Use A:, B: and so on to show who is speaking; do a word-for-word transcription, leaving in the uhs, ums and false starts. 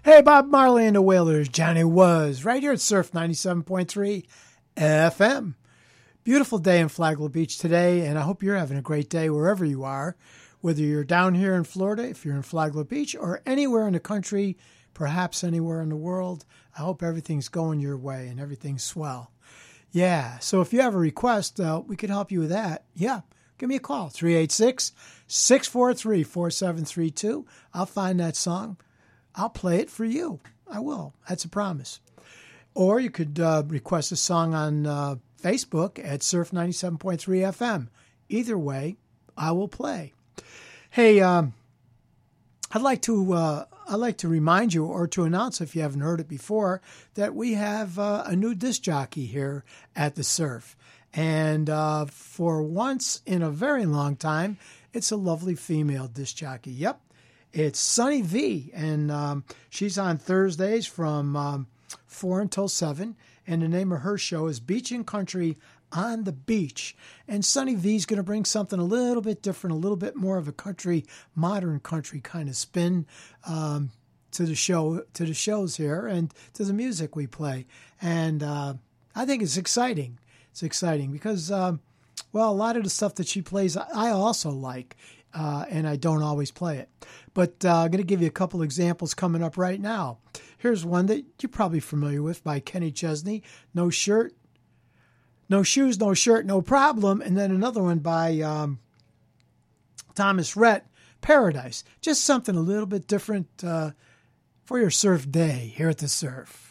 A: Hey, Bob Marley and the Wailers, Johnny Was, right here at Surf ninety-seven point three F M. Beautiful day in Flagler Beach today, and I hope you're having a great day wherever you are, whether you're down here in Florida, if you're in Flagler Beach, or anywhere in the country, perhaps anywhere in the world. I hope everything's going your way and everything's swell. Yeah, so if you have a request, uh, we could help you with that. Yeah, give me a call, three eight six, six four three, four seven three two. I'll find that song. I'll play it for you. I will. That's a promise. Or you could uh, request a song on uh, Facebook at Surf ninety-seven point three F M. Either way, I will play. Hey, um, I'd like to uh, I'd like to remind you, or to announce if you haven't heard it before, that we have uh, a new disc jockey here at the Surf. And uh, for once in a very long time, it's a lovely female disc jockey. Yep. It's Sunny V, and um, she's on Thursdays from um, four until seven, and the name of her show is Beach and Country on the Beach. And Sunny V is going to bring something a little bit different, a little bit more of a country, modern country kind of spin um, to the show, to the shows here, and to the music we play. And uh, I think it's exciting. It's exciting because, um, well, a lot of the stuff that she plays, I also like. Uh, and I don't always play it. But uh, I'm going to give you a couple examples coming up right now. Here's one that you're probably familiar with by Kenny Chesney, No Shirt, No Shoes, No Shirt, No Problem. And then another one by um, Thomas Rhett, Paradise. Just something a little bit different uh, for your surf day here at the Surf.